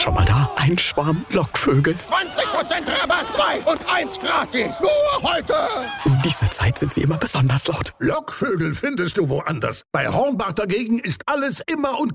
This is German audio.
schon mal da? Ein Schwarm Lockvögel. 20% Rabatt, 2 und 1 gratis. Nur heute. Um diese Zeit sind sie immer besonders laut. Lockvögel findest du woanders. Bei Hornbach dagegen ist alles immer und